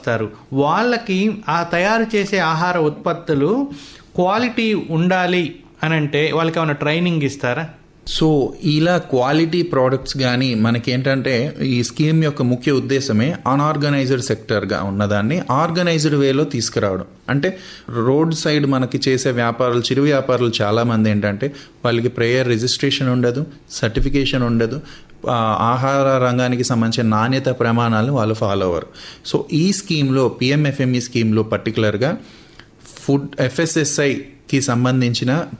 వస్తారు. వాళ్ళకి ఆ తయారు చేసే ఆహార ఉత్పత్తులు క్వాలిటీ ఉండాలి అని అంటే వాళ్ళకి ఏమైనా ట్రైనింగ్ ఇస్తారా? సో ఇలా క్వాలిటీ ప్రోడక్ట్స్ కానీ మనకేంటంటే ఈ స్కీమ్ యొక్క ముఖ్య ఉద్దేశమే అన్ఆర్గనైజ్డ్ సెక్టర్గా ఉన్నదాన్ని ఆర్గనైజ్డ్ వేలో తీసుకురావడం. అంటే రోడ్ సైడ్ మనకి చేసే వ్యాపారులు, చిరు వ్యాపారులు చాలామంది ఏంటంటే వాళ్ళకి ప్రేయర్ రిజిస్ట్రేషన్ ఉండదు, సర్టిఫికేషన్ ఉండదు, ఆహార రంగానికి సంబంధించిన నాణ్యత ప్రమాణాలను వాళ్ళు ఫాలో అవ్వరు. సో ఈ స్కీమ్లో, పిఎంఎఫ్ఎంఈ స్కీమ్లో పర్టికులర్గా ఫుడ్ FSSAIకి సంబంధించిన